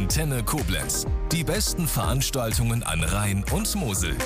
Antenne Koblenz. Die besten Veranstaltungen an Rhein und Mosel.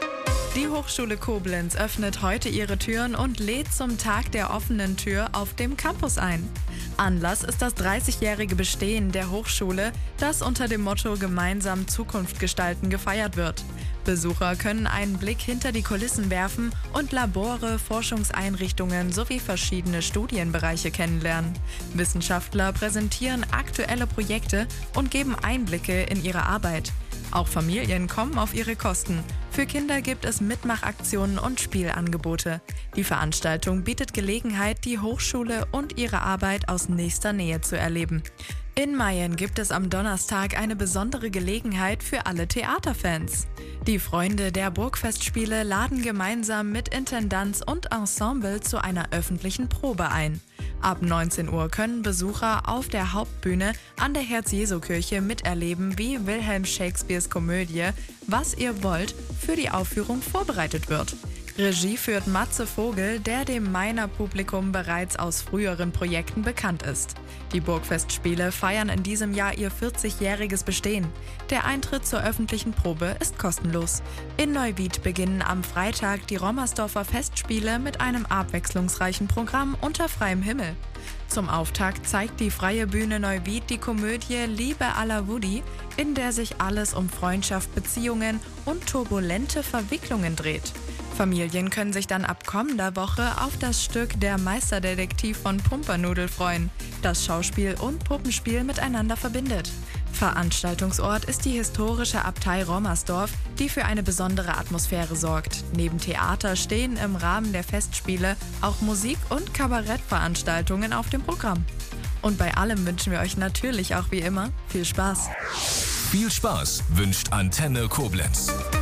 Die Hochschule Koblenz öffnet heute ihre Türen und lädt zum Tag der offenen Tür auf dem Campus ein. Anlass ist das 30-jährige Bestehen der Hochschule, das unter dem Motto Gemeinsam Zukunft gestalten gefeiert wird. Besucher können einen Blick hinter die Kulissen werfen und Labore, Forschungseinrichtungen sowie verschiedene Studienbereiche kennenlernen. Wissenschaftler präsentieren aktuelle Projekte und geben Einblicke in ihre Arbeit. Auch Familien kommen auf ihre Kosten. Für Kinder gibt es Mitmachaktionen und Spielangebote. Die Veranstaltung bietet Gelegenheit, die Hochschule und ihre Arbeit aus nächster Nähe zu erleben. In Mayen gibt es am Donnerstag eine besondere Gelegenheit für alle Theaterfans. Die Freunde der Burgfestspiele laden gemeinsam mit Intendanz und Ensemble zu einer öffentlichen Probe ein. Ab 19 Uhr können Besucher auf der Hauptbühne an der Herz-Jesu-Kirche miterleben, wie Wilhelm Shakespeares Komödie Was ihr wollt für die Aufführung vorbereitet wird. Regie führt Matze Vogel, der dem Mainer Publikum bereits aus früheren Projekten bekannt ist. Die Burgfestspiele feiern in diesem Jahr ihr 40-jähriges Bestehen. Der Eintritt zur öffentlichen Probe ist kostenlos. In Neuwied beginnen am Freitag die Rommersdorfer Festspiele mit einem abwechslungsreichen Programm unter freiem Himmel. Zum Auftakt zeigt die Freie Bühne Neuwied die Komödie Liebe à la Woody, in der sich alles um Freundschaft, Beziehungen und turbulente Verwicklungen dreht. Familien können sich dann ab kommender Woche auf das Stück Der Meisterdetektiv von Pumpernickel freuen, das Schauspiel und Puppenspiel miteinander verbindet. Veranstaltungsort ist die historische Abtei Rommersdorf, die für eine besondere Atmosphäre sorgt. Neben Theater stehen im Rahmen der Festspiele auch Musik- und Kabarettveranstaltungen auf dem Programm. Und bei allem wünschen wir euch natürlich auch wie immer viel Spaß. Viel Spaß wünscht Antenne Koblenz.